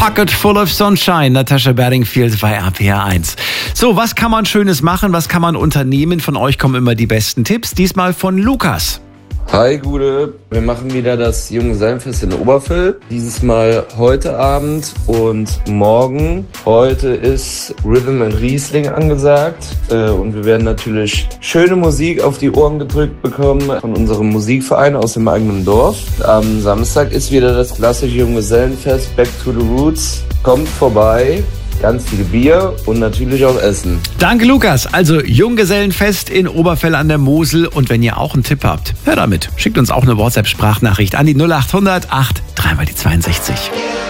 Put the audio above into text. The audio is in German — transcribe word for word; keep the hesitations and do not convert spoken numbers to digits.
Pocket Full of Sunshine, Natasha Bedingfield bei R P R eins. So, was kann man Schönes machen? Was kann man unternehmen? Von euch kommen immer die besten Tipps. Diesmal von Lukas. Hi Gude, wir machen wieder das Junggesellenfest in Oberfell. Dieses Mal heute Abend und morgen. Heute ist Rhythm and Riesling angesagt äh, und wir werden natürlich schöne Musik auf die Ohren gedrückt bekommen von unserem Musikverein aus dem eigenen Dorf. Am Samstag ist wieder das klassische Junggesellenfest Back to the Roots. Kommt vorbei. Ganz viel Bier und natürlich auch Essen. Danke, Lukas. Also Junggesellenfest in Oberfell an der Mosel. Und wenn ihr auch einen Tipp habt, hört damit. Schickt uns auch eine WhatsApp-Sprachnachricht an die null acht hundert acht drei mal die zweiundsechzig.